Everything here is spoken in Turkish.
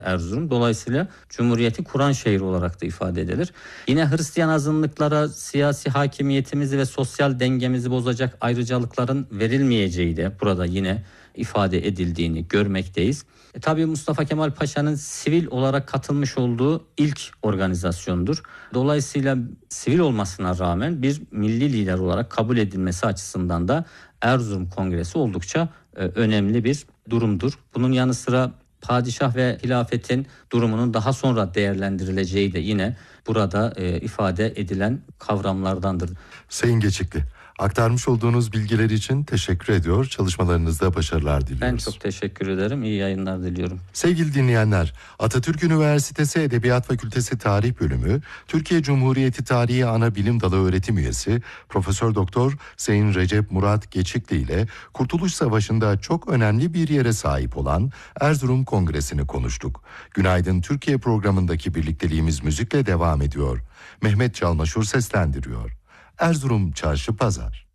Erzurum. Dolayısıyla Cumhuriyeti kuran şehir olarak da ifade edilir. Yine Hristiyan azınlıklara siyasi hakimiyetimizi ve sosyal dengemizi bozacak ayrıcalıkların verilmeyeceği de burada yine ifade edildiğini görmekteyiz. Tabii Mustafa Kemal Paşa'nın sivil olarak katılmış olduğu ilk organizasyondur. Dolayısıyla sivil olmasına rağmen bir milli lider olarak kabul edilmesi açısından da Erzurum Kongresi oldukça önemli bir durumdur. Bunun yanı sıra padişah ve hilafetin durumunun daha sonra değerlendirileceği de yine burada ifade edilen kavramlardandır. Sayın Geçikli, aktarmış olduğunuz bilgiler için teşekkür ediyor. Çalışmalarınızda başarılar diliyoruz. Ben çok teşekkür ederim. İyi yayınlar diliyorum. Sevgili dinleyenler, Atatürk Üniversitesi Edebiyat Fakültesi Tarih Bölümü, Türkiye Cumhuriyeti Tarihi Ana Bilim Dalı öğretim üyesi Profesör Doktor Sayın Recep Murat Geçikli ile Kurtuluş Savaşı'nda çok önemli bir yere sahip olan Erzurum Kongresi'ni konuştuk. Günaydın Türkiye programındaki birlikteliğimiz müzikle devam ediyor. Mehmet Çalmaşur seslendiriyor. Erzurum Çarşı Pazar.